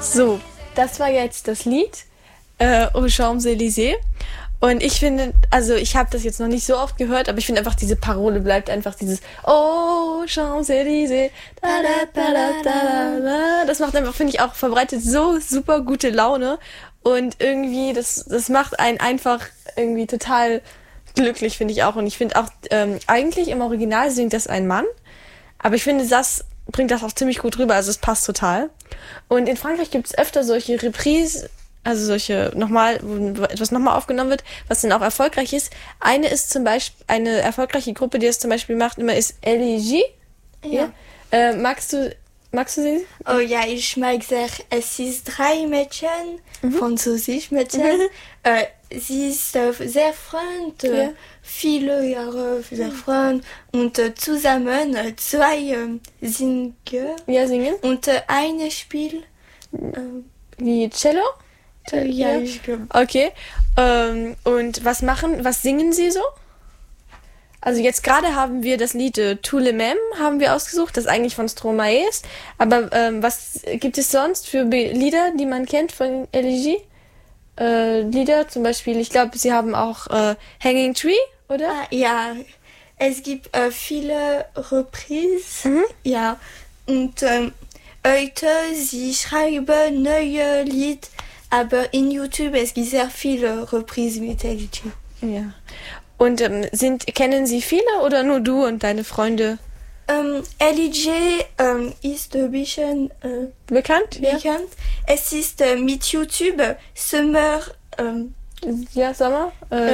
So, das war jetzt das Lied Aux Champs-Élysées. Und ich finde, also ich habe das jetzt noch nicht so oft gehört, aber ich finde einfach, diese Parole bleibt einfach dieses Aux Champs-Élysées. Da, da, da, da, da, da. Das macht einfach, finde ich, auch verbreitet so super gute Laune. Und irgendwie, das macht einen einfach irgendwie total glücklich, finde ich auch. Und ich finde auch, eigentlich im Original singt das ein Mann. Aber ich finde, das bringt das auch ziemlich gut rüber. Also es passt total. Und in Frankreich gibt es öfter solche Reprises, also solche nochmal, wo etwas nochmal aufgenommen wird, was dann auch erfolgreich ist. Eine ist zum Beispiel, eine erfolgreiche Gruppe, die das zum Beispiel macht, immer ist Elegie. Ja. Magst du sie? Oh ja, ich mag sehr. Es ist 3 Mädchen, französisch Mädchen. Sie ist sehr freund, Ja. viele Jahre sehr freund und zusammen 2 singen Ja, singen. und eine spielt. Wie Cello? Ja, ich glaube. Okay. Und was singen sie so? Also jetzt gerade haben wir das Lied Tous les Mêmes haben wir ausgesucht, das eigentlich von Stromae ist. Aber was gibt es sonst für Lieder, die man kennt von Elegie? Lieder zum Beispiel, ich glaube, sie haben auch Hanging Tree, oder? Ja, es gibt viele Reprises. Ja, und heute sie schreiben neue Lied, aber in YouTube es gibt sehr viele Reprises mit Elegie. Ja. Und kennen Sie viele oder nur du und deine Freunde? Elegie ist ein bisschen Bekannt? Ja. bekannt. Es ist mit YouTube Summer. Ja, Sommer?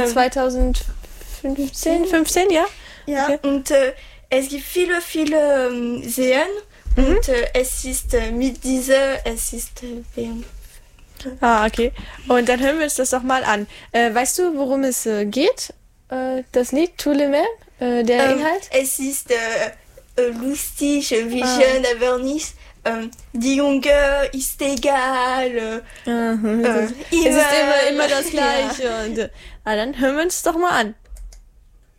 2015? 15, ja? Ja, Okay. und es gibt viele Seen. Und es ist mit dieser, es ist Ah, okay. Und dann hören wir uns das doch mal an. Weißt du, worum es geht? Das Lied Tous les Mêmes? Der Inhalt? Es ist lustig, wie schön, aber nicht. Die Junge ist egal. Es ist immer das Gleiche. Und, dann hören wir uns doch mal an.